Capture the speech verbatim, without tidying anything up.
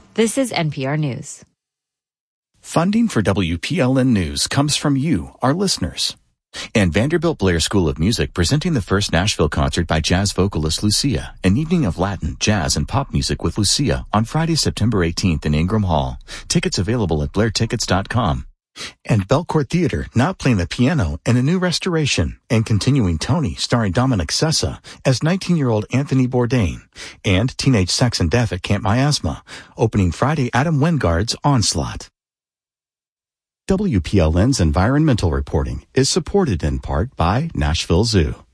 This is N P R News. Funding for W P L N News comes from you, our listeners. And Vanderbilt Blair School of Music presenting the first Nashville concert by jazz vocalist Lucia, an evening of Latin, jazz, and pop music with Lucia on Friday, September eighteenth in Ingram Hall. Tickets available at blair tickets dot com. And Belcourt Theater not playing the piano in a new restoration, and continuing Tony starring Dominic Sessa as nineteen-year-old Anthony Bourdain, and Teenage Sex and Death at Camp Miasma, opening Friday Adam Wingard's Onslaught. W P L N's environmental reporting is supported in part by Nashville Zoo.